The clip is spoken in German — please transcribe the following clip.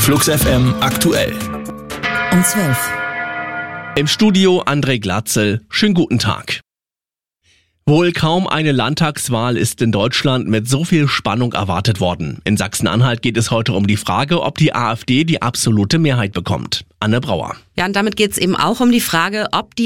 Flux FM aktuell. Um 12. Im Studio André Glatzel. Schönen guten Tag. Wohl kaum eine Landtagswahl ist in Deutschland mit so viel Spannung erwartet worden. In Sachsen-Anhalt geht es heute um die Frage, ob die AfD die absolute Mehrheit bekommt. Anne Brauer. Ja, und damit geht es eben auch um die Frage, ob die